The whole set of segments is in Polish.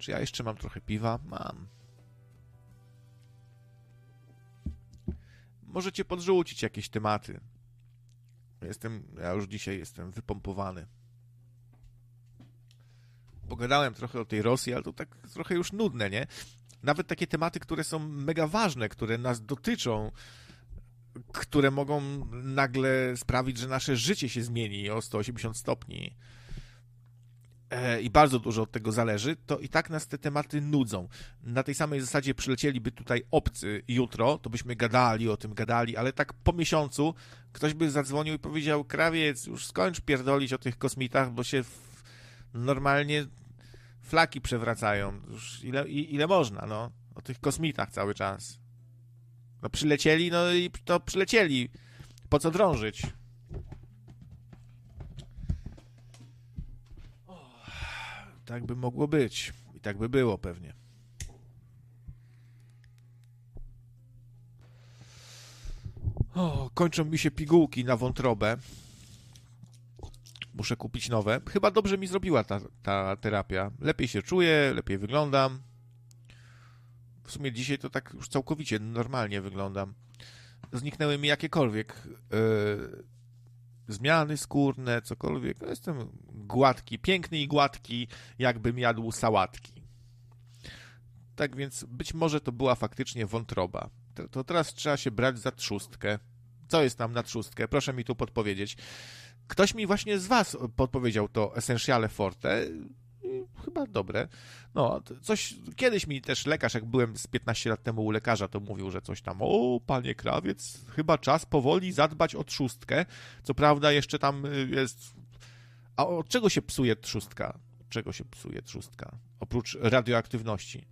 Czy ja jeszcze mam trochę piwa? Mam. Możecie podrzucić jakieś tematy. Ja już dzisiaj jestem wypompowany. Pogadałem trochę o tej Rosji, ale to tak trochę już nudne, nie? Nawet takie tematy, które są mega ważne, które nas dotyczą, które mogą nagle sprawić, że nasze życie się zmieni o 180 stopni i bardzo dużo od tego zależy, to i tak nas te tematy nudzą. Na tej samej zasadzie przylecieliby tutaj obcy jutro, to byśmy gadali o tym, ale tak po miesiącu ktoś by zadzwonił i powiedział: Krawiec, już skończ pierdolić o tych kosmitach, bo się normalnie flaki przewracają. Już ile można, no? O tych kosmitach cały czas. No przylecieli, no i to przylecieli. Po co drążyć? Tak by mogło być. I tak by było pewnie. Kończą mi się pigułki na wątrobę. Muszę kupić nowe. Chyba dobrze mi zrobiła ta terapia. Lepiej się czuję, lepiej wyglądam. W sumie dzisiaj to tak już całkowicie normalnie wyglądam. Zniknęły mi jakiekolwiek zmiany skórne, cokolwiek. Jestem gładki, piękny i gładki, jakbym jadł sałatki. Tak więc być może to była faktycznie wątroba. To teraz trzeba się brać za trzustkę. Co jest tam na trzustkę? Proszę mi tu podpowiedzieć. Ktoś mi właśnie z was podpowiedział to Essentiale Forte. Chyba dobre. No, coś, kiedyś mi też lekarz, jak byłem z 15 lat temu u lekarza, to mówił, że coś tam: o, panie Krawiec, chyba czas powoli zadbać o trzustkę. Co prawda jeszcze tam jest... A od czego się psuje trzustka? Od czego się psuje trzustka? Oprócz radioaktywności.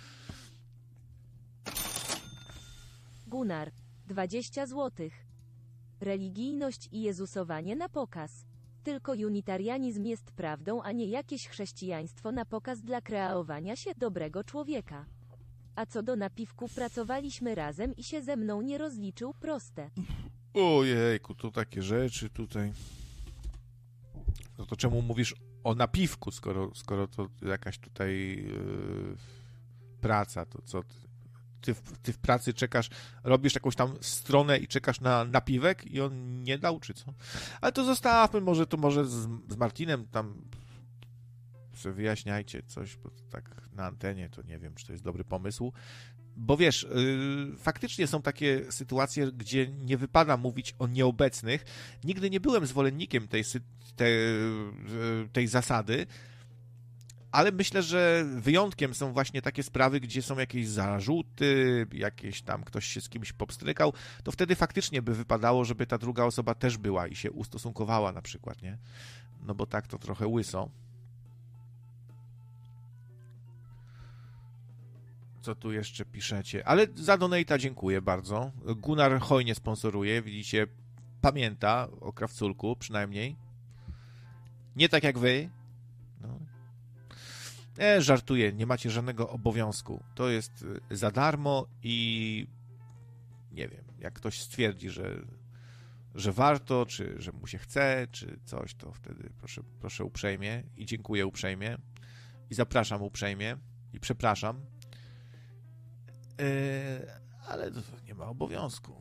Gunnar, 20 złotych. Religijność i jezusowanie na pokaz. Tylko unitarianizm jest prawdą, a nie jakieś chrześcijaństwo na pokaz dla kreowania się dobrego człowieka. A co do napiwku, pracowaliśmy razem i się ze mną nie rozliczył, proste. Ojejku, to takie rzeczy tutaj. No to czemu mówisz o napiwku, skoro to jakaś tutaj praca, to co ty w pracy czekasz, robisz jakąś tam stronę i czekasz na napiwek i on nie dał, czy co? Ale to zostawmy, może z Martinem tam sobie wyjaśniajcie coś, bo tak na antenie to nie wiem, czy to jest dobry pomysł. Bo wiesz, faktycznie są takie sytuacje, gdzie nie wypada mówić o nieobecnych. Nigdy nie byłem zwolennikiem tej zasady, ale myślę, że wyjątkiem są właśnie takie sprawy, gdzie są jakieś zarzuty, jakieś tam ktoś się z kimś popstrykał, to wtedy faktycznie by wypadało, żeby ta druga osoba też była i się ustosunkowała na przykład, nie? No bo tak to trochę łyso. Co tu jeszcze piszecie? Ale za donate'a dziękuję bardzo. Gunnar hojnie sponsoruje, widzicie, pamięta o Krawculku przynajmniej. Nie tak jak wy. No. Żartuję, nie macie żadnego obowiązku. To jest za darmo i nie wiem, jak ktoś stwierdzi, że warto, czy że mu się chce, czy coś, to wtedy proszę uprzejmie i dziękuję uprzejmie i zapraszam uprzejmie i przepraszam. Ale to nie ma obowiązku.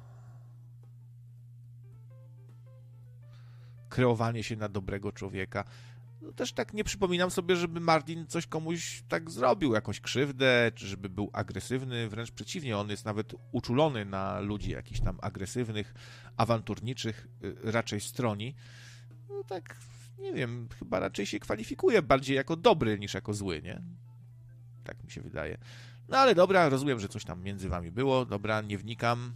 Kreowanie się na dobrego człowieka. No też tak nie przypominam sobie, żeby Martin coś komuś tak zrobił, jakąś krzywdę, czy żeby był agresywny, wręcz przeciwnie, on jest nawet uczulony na ludzi jakichś tam agresywnych, awanturniczych, raczej stroni. No tak, nie wiem, chyba raczej się kwalifikuje bardziej jako dobry niż jako zły, nie? Tak mi się wydaje. No ale dobra, rozumiem, że coś tam między wami było, dobra, nie wnikam.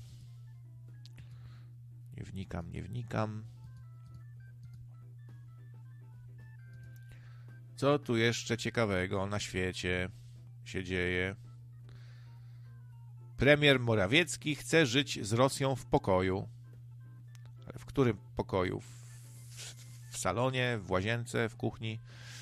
Nie wnikam. Co tu jeszcze ciekawego na świecie się dzieje? Premier Morawiecki chce żyć z Rosją w pokoju. Ale w którym pokoju? W salonie, w łazience, w kuchni?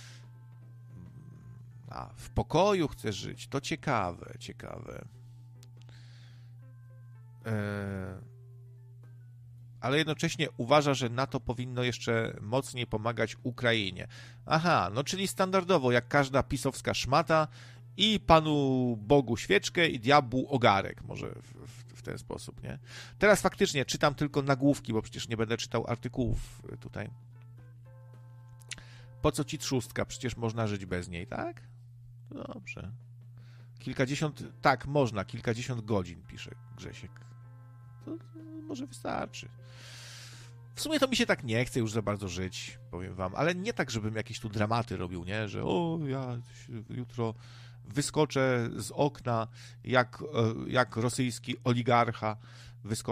A, w pokoju chce żyć. To ciekawe. ale jednocześnie uważa, że NATO powinno jeszcze mocniej pomagać Ukrainie. Aha, no czyli standardowo, jak każda pisowska szmata, i Panu Bogu świeczkę i diabłu ogarek, może w ten sposób, nie? Teraz faktycznie czytam tylko nagłówki, bo przecież nie będę czytał artykułów tutaj. Po co ci trzustka? Przecież można żyć bez niej, tak? Dobrze. Tak, można, kilkadziesiąt godzin, pisze Grzesiek. To może wystarczy. W sumie to mi się tak nie chce już za bardzo żyć, powiem wam, ale nie tak, żebym jakieś tu dramaty robił, nie? Że ja jutro wyskoczę z okna jak rosyjski oligarcha, wyskoczę